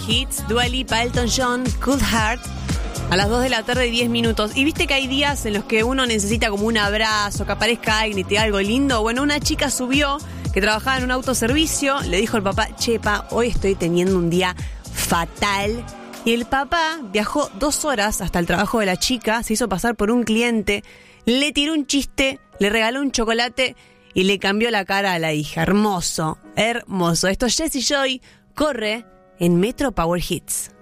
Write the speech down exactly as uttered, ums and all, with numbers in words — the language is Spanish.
Hits, Dua Lipa, Elton John, Cold Heart, a las dos de la tarde y diez minutos. Y viste que hay días en los que uno necesita como un abrazo, que aparezca alguien y te diga algo lindo. Bueno, una chica subió que trabajaba en un autoservicio, le dijo al papá, chepa, hoy estoy teniendo un día fatal. Y el papá viajó dos horas hasta el trabajo de la chica, se hizo pasar por un cliente, le tiró un chiste, le regaló un chocolate y le cambió la cara a la hija. Hermoso, hermoso. Esto es Jessy Joy, corre en Metro Power Hits.